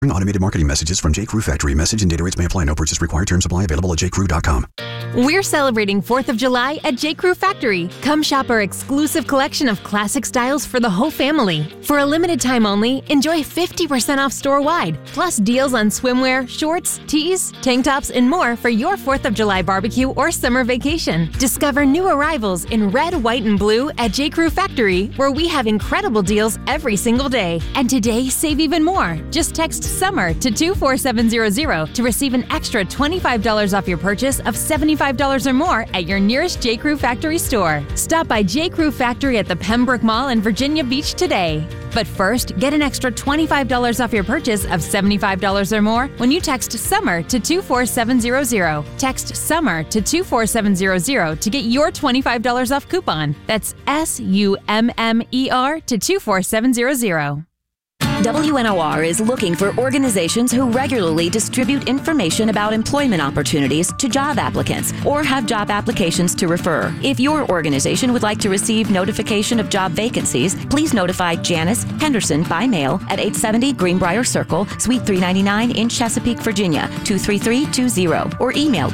Automated marketing messages from J. Crew Factory. Message and data rates may apply. No purchase required. Terms apply. Available at jcrew.com. We're celebrating 4th of July at J. Crew Factory. Come shop our exclusive collection of classic styles for the whole family. For a limited time only, enjoy 50% off store-wide, plus deals on swimwear, shorts, tees, tank tops, and more for your 4th of July barbecue or summer vacation. Discover new arrivals in red, white, and blue at J. Crew Factory, where we have incredible deals every single day. And today, save even more. Just text SUMMER to 24700 to receive an extra $25 off your purchase of $75 or more at your nearest J. Crew Factory store. Stop by J. Crew Factory at the Pembroke Mall in Virginia Beach today. But first, get an extra $25 off your purchase of $75 or more when you text SUMMER to 24700. Text SUMMER to 24700 to get your $25 off coupon. That's SUMMER to 24700. WNOR is looking for organizations who regularly distribute information about employment opportunities to job applicants or have job applications to refer. If your organization would like to receive notification of job vacancies, please notify Janice Henderson by mail at 870 Greenbrier Circle, Suite 399 in Chesapeake, Virginia, 23320, or email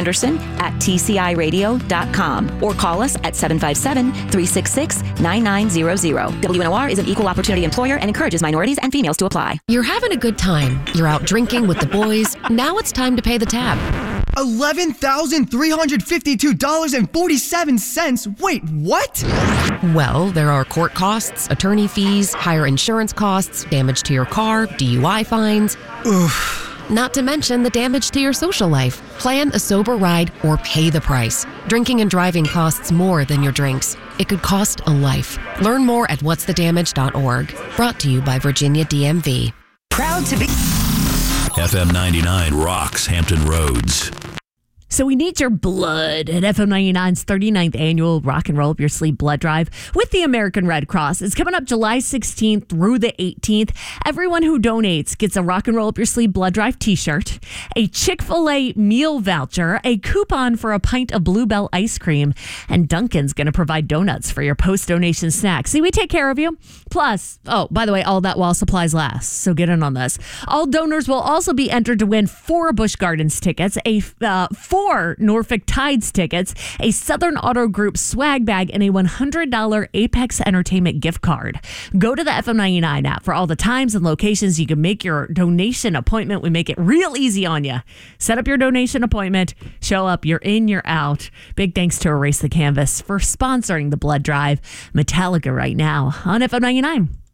jhenderson@tciradio.com or call us at 757-366-9900. WNOR is an equal opportunity employer and encourages minorities and females to apply. You're having a good time. You're out drinking with the boys. Now it's time to pay the tab. $11,352.47. Wait, what? Well, there are court costs, attorney fees, higher insurance costs, damage to your car, DUI fines. Oof. Not to mention the damage to your social life. Plan a sober ride or pay the price. Drinking and driving costs more than your drinks. It could cost a life. Learn more at whatsthedamage.org. Brought to you by Virginia DMV. Proud to be FM 99 rocks Hampton Roads. So we need your blood at FM 99's 39th annual Rock and Roll Up Your Sleeve blood drive with the American Red Cross. It's coming up July 16th through the 18th. Everyone who donates gets a Rock and Roll Up Your Sleeve blood drive t-shirt, a Chick-fil-A meal voucher, a coupon for a pint of Bluebell ice cream, and Dunkin's going to provide donuts for your post-donation snack. See, we take care of you. Plus, oh, by the way, all that while supplies last, so get in on this. All donors will also be entered to win 4 Busch Gardens tickets, 4 Norfolk Tides tickets, a Southern Auto Group swag bag, and a $100 Apex Entertainment gift card. Go to the FM 99 app for all the times and locations you can make your donation appointment. We make it real easy on you. Set up your donation appointment, show up, you're in, you're out. Big thanks to Erase the Canvas for sponsoring the blood drive. Metallica right now on FM 99.